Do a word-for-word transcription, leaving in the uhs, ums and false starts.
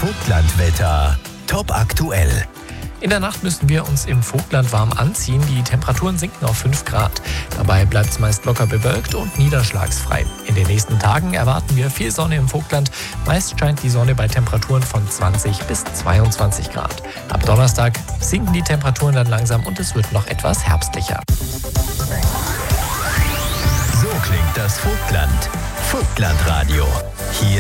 Vogtlandwetter. Top aktuell. In der Nacht müssen wir uns im Vogtland warm anziehen. Die Temperaturen sinken auf fünf Grad. Dabei bleibt es meist locker bewölkt und niederschlagsfrei. In den nächsten Tagen erwarten wir viel Sonne im Vogtland. Meist scheint die Sonne bei Temperaturen von zwanzig bis zweiundzwanzig Grad. Ab Donnerstag sinken die Temperaturen dann langsam und es wird noch etwas herbstlicher. So klingt das Vogtland. Vogtlandradio. Hier